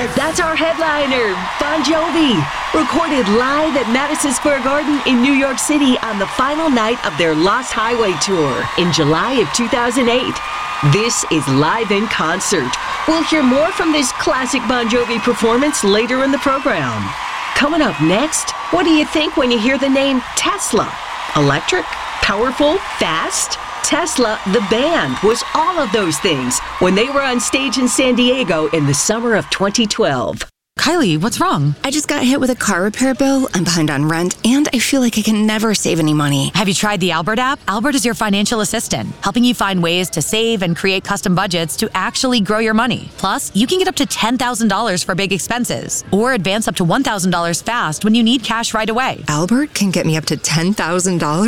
That's our headliner, Bon Jovi, recorded live at Madison Square Garden in New York City on the final night of their Lost Highway tour in July of 2008. This is Live in Concert. We'll hear more from this classic Bon Jovi performance later in the program. Coming up next, what do you think when you hear the name Tesla? Electric? Powerful? Fast? Tesla, the band, was all of those things when they were on stage in San Diego in the summer of 2012. Kylie, what's wrong? I just got hit with a car repair bill, I'm behind on rent, and I feel like I can never save any money. Have you tried the Albert app? Albert is your financial assistant, helping you find ways to save and create custom budgets to actually grow your money. Plus, you can get up to $10,000 for big expenses, or advance up to $1,000 fast when you need cash right away. Albert can get me up to $10,000?